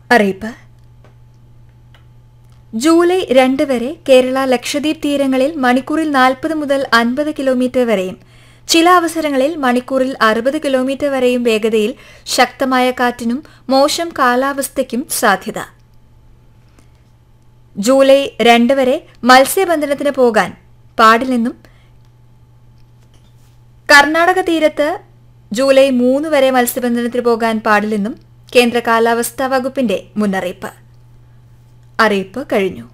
അറിയിപ്പ്. ജൂലൈ 2 വരെ കേരള ലക്ഷദ്വീപ് തീരങ്ങളിൽ മണിക്കൂറിൽ 40 മുതൽ 50 കിലോമീറ്റർ വരെയും ചില അവസരങ്ങളിൽ മണിക്കൂറിൽ 60 കിലോമീറ്റർ വരെയും വേഗതയിൽ ശക്തമായ കാറ്റിനും മോശം കാലാവസ്ഥയ്ക്കും സാധ്യത. ജൂലൈ 2 വരെ മത്സ്യബന്ധനത്തിന് പോകാൻ പാടില്ലെന്നും കർണാടക തീരത്ത് ജൂലൈ 3 വരെ മത്സ്യബന്ധനത്തിന് പോകാൻ പാടില്ലെന്നും കേന്ദ്ര കാലാവസ്ഥാ വകുപ്പിന്റെ മുന്നറിയിപ്പ്. അറിയിപ്പ് കഴിഞ്ഞു.